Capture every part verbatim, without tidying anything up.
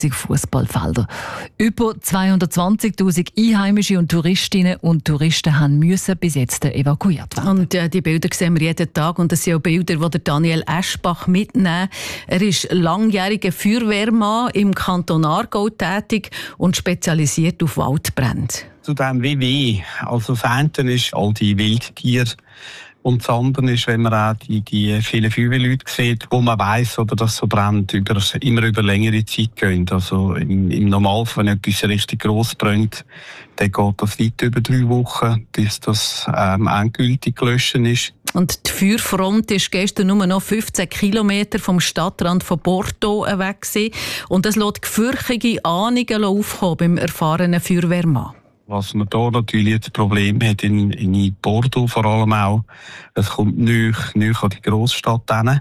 Fußballfelder. Über zweihundertzwanzigtausend Einheimische und Touristinnen und Touristen haben müssen bis jetzt evakuiert werden. Und äh, die Bilder sehen wir jeden Tag und das sind auch Bilder, die Daniel Eschbach mitnehmen. Er ist langjähriger Feuerwehrmann im Kanton Aargau tätig und spezialisiert auf Waldbrände. Zu dem W W, also das eine ist all die Wildtiere. Und das andere ist, wenn man auch die, die vielen Feuerwehrleute sieht, wo man weiss, oder dass so Brände über, immer über längere Zeit gehen. Also im, im Normalfall, wenn etwas richtig gross brennt, dann geht das weit über drei Wochen, bis das ähm, endgültig gelöscht ist. Und die Feuerfront ist gestern nur noch fünfzehn Kilometer vom Stadtrand von Bordeaux weg gewesen. Und das lässt gefürchtige Ahnungen aufkommen beim erfahrenen Feuerwehrmann. Was man da natürlich das Problem hat, in, in Bordeaux vor allem auch, es kommt näher, näher an die Grossstadt hin.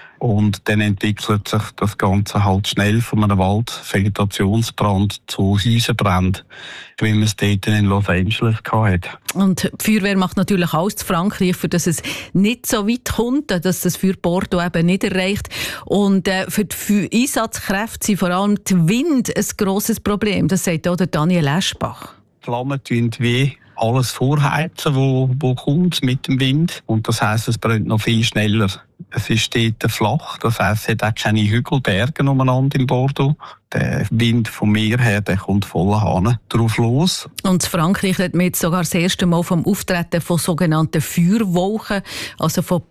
Und dann entwickelt sich das Ganze halt schnell von einem Wald-Vegetationsbrand zu Häuserbrand, wie man es dort in Los Angeles hatte. Und die Feuerwehr macht natürlich alles zu Frankreich, für dass es nicht so weit kommt, dass das für Bordeaux eben nicht erreicht. Und äh, für die Einsatzkräfte sind vor allem der Wind ein grosses Problem. Das sagt auch der Daniel Eschbach. Die Flammen tun wie alles vorheizen, wo, wo kommt mit dem Wind. Und das heisst, es brennt noch viel schneller. Es ist dort flach, das heisst, es hat auch keine Hügelberge umeinander in Bordeaux. Der Wind vom Meer her, der kommt voller Hahn drauf los. Und in Frankreich hat man jetzt sogar das erste Mal vom Auftreten von sogenannten Feuerwolken, also von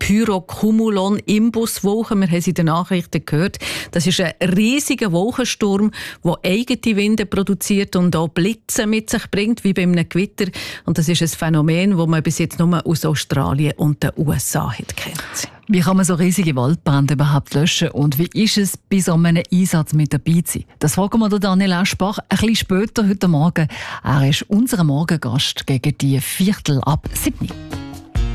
Pyrocumulon-Imbuswolken. Wir haben es in den Nachrichten gehört. Das ist ein riesiger Wolkensturm, der eigene Winde produziert und auch Blitze mit sich bringt, wie bei einem Gewitter. Und das ist ein Phänomen, das man bis jetzt nur aus Australien und den U S A hat kennt. Wie kann man so riesige Waldbrände überhaupt löschen und wie ist es, bei so einem Einsatz mit dabei zu sein? Das fragen wir Daniel Eschbach ein bisschen später heute Morgen. Er ist unser Morgengast gegen die Viertel ab sieben.